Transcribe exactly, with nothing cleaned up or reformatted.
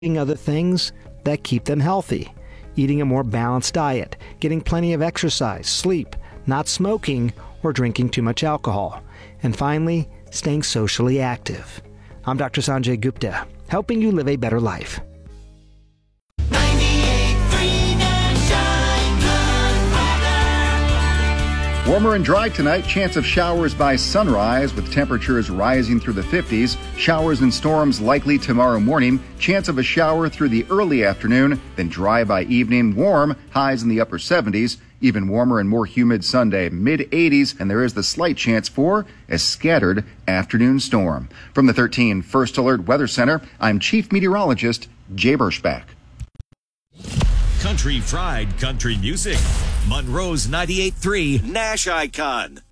other things that keep them healthy. Eating a more balanced diet, getting plenty of exercise, sleep, not smoking or drinking too much alcohol, and finally, staying socially active. I'm Doctor Sanjay Gupta, helping you live a better life. Warmer and dry tonight, chance of showers by sunrise with temperatures rising through the fifties. Showers and storms likely tomorrow morning. Chance of a shower through the early afternoon, then dry by evening. Warm, highs in the upper seventies. Even warmer and more humid Sunday, mid eighties, and there is the slight chance for a scattered afternoon storm. From the thirteen First Alert Weather Center, I'm Chief Meteorologist Jay Berschbach. Country Fried Country Music. Monroe's ninety-eight point three Nash Icon.